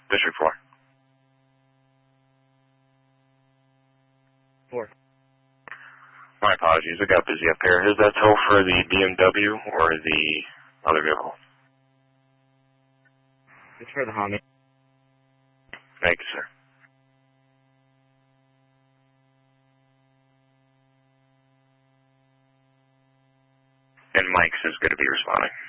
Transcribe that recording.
District 4. 4. My apologies, it got busy up here. Is that tow for the BMW or the other vehicle? It's for the Humvee. Thank you, sir. And Mike's is going to be responding.